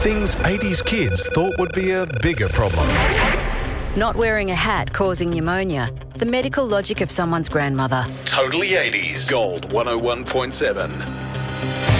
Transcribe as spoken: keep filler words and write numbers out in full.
Things eighties kids thought would be a bigger problem. Not wearing a hat causing pneumonia. The medical logic of someone's grandmother. Totally eighties. Gold one oh one point seven.